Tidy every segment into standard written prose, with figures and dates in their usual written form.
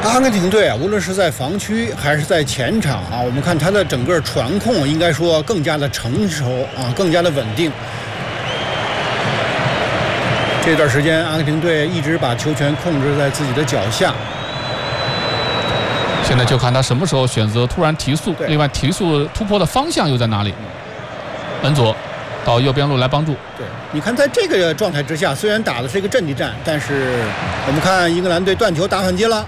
阿根廷队啊，无论是在防区还是在前场啊，我们看他的整个传控应该说更加的成熟啊，更加的稳定。这段时间，阿根廷队一直把球权控制在自己的脚下。 现在就看他什么时候选择突然提速，另外提速突破的方向又在哪里？门佐到右边路来帮助。 对，你看在这个状态之下，虽然打的是一个阵地战，但是我们看英格兰队断球打反击了。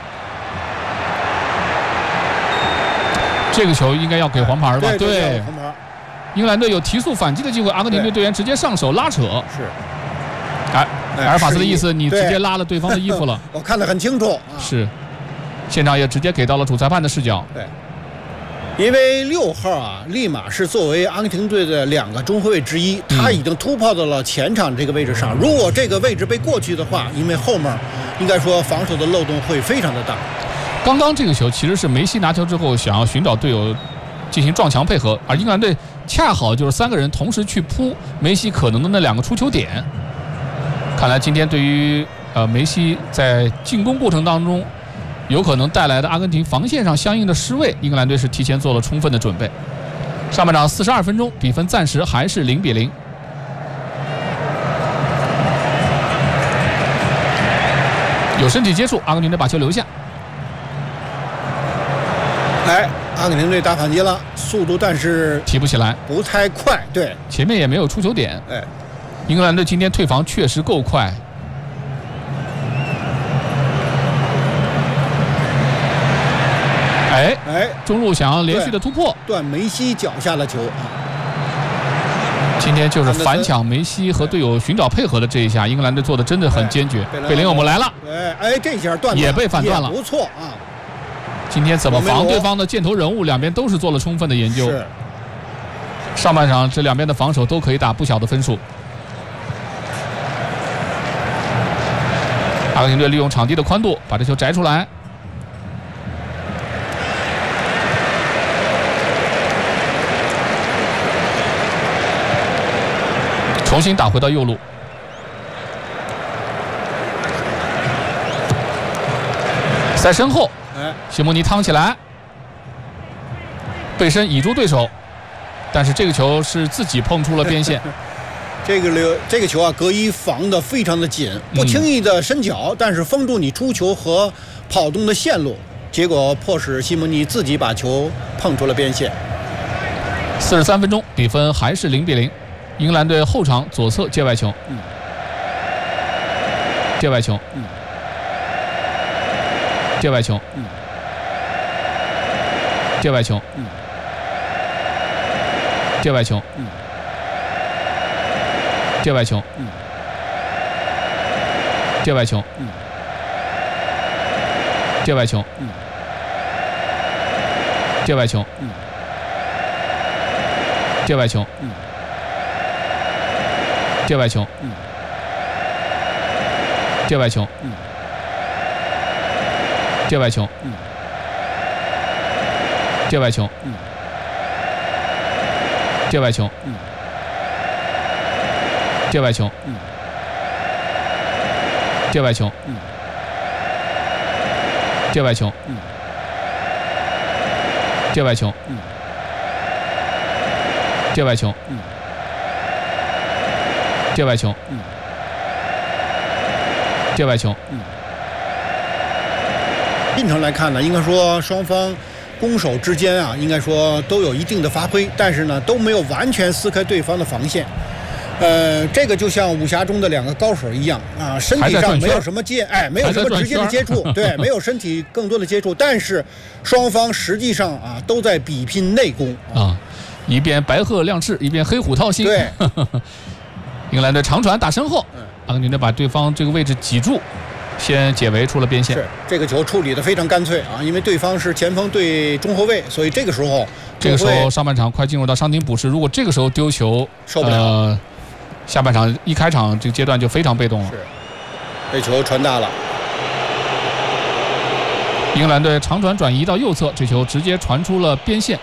这个球应该要给黄牌吧？ 对，黄牌。 英格兰队有提速反击的机会，阿根廷队队员直接上手拉扯。 是。 埃尔法斯的意思，你直接拉了对方的衣服了。 我看得很清楚。 是。现场也直接给到了主裁判的视角。 对，因为6号啊，立马是作为阿根廷队的2个中后卫之一，他已经突破到了前场这个位置上。如果这个位置被过去的话，因为后面应该说防守的漏洞会非常的大。 刚刚这个球其实是梅西拿球之后想要寻找队友进行撞墙配合，而英格兰队恰好就是3个人同时去扑梅西可能的那2个出球点。看来今天对于梅西在进攻过程当中有可能带来的阿根廷防线上相应的失位，英格兰队是提前做了充分的准备。上半场42分钟，比分暂时还是0-0。有身体接触，阿根廷队把球留下。 阿根廷队打反击了，速度但是提不起来， 不太快。对， 前面也没有出球点。英格兰队今天退防确实够快。中路想要连续的突破， 断梅西脚下的球啊！ 今天就是反抢梅西和队友寻找配合的这一下，英格兰队做的真的很坚决。贝林厄姆来了， 这下断也被反断了， 不错啊！ 今天怎么防对方的箭头人物，两边都是做了充分的研究。上半场这两边的防守都可以打不小的分数。阿根廷队利用场地的宽度把这球摘出来。重新打回到右路，在身后，西蒙尼趟起来，背身倚住对手，但是这个球是自己碰出了边线。 这个球啊，格伊防得非常的紧，不轻易的伸脚，但是封住你出球和跑动的线路，结果迫使西蒙尼自己把球碰出了边线。 43分钟，比分还是0-0。英格兰队后场左侧界外球，界外球，界外球，界外球，界外球，界外球，界外球，界外球，界外球，界外球。界外球，界外球，界外球，界外球，界外球，界外球，界外球，界外球，界外球，界外球。界外球，界外球。 进程来看呢，应该说双方攻守之间啊，应该说都有一定的发挥，但是呢都没有完全撕开对方的防线。这个就像武侠中的2个高手一样啊，身体上没有什么没有什么直接的接触，对，没有身体更多的接触，但是双方实际上啊都在比拼内功啊，一边白鹤亮翅，一边黑虎掏心。 对。 英格兰队长传打身后，阿根廷队把对方这个位置挤住，先解围出了边线。 是这个球处理得非常干脆啊，因为对方是前锋对中后卫，所以这个时候上半场快进入到伤停补时，如果这个时候丢球， 受不了。 下半场一开场这个阶段就非常被动了。 是，这球传大了。 英格兰队长传转移到右侧，这球直接传出了边线。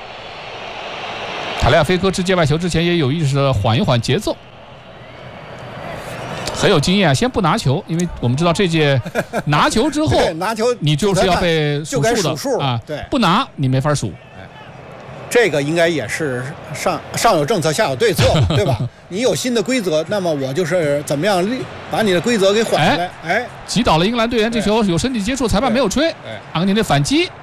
塔利亚菲科掷界外球之前也有意识的缓一缓节奏。 很有经验啊，先不拿球，因为我们知道这届拿球之后， 拿球你就是要被就该数数啊， 对， 不拿你没法数。 这个应该也是上有政策下有对策，对吧？你有新的规则，那么我就是怎么样把你的规则给缓下来。哎， 击倒了英格兰队员，这球有身体接触，裁判没有吹。阿根廷队反击，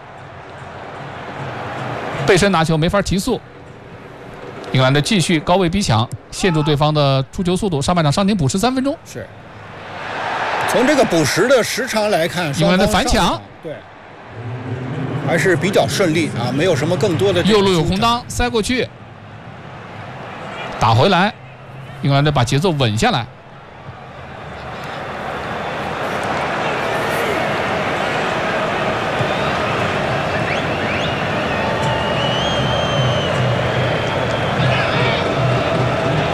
背身拿球没法提速。英格兰队继续高位逼抢，限制对方的出球速度。上半场伤停补时3分钟。 是。从这个补时的时长来看， 英格兰队反抢， 对，还是比较顺利啊，没有什么更多的。 右路有空当，塞过去，打回来，英格兰队把节奏稳下来。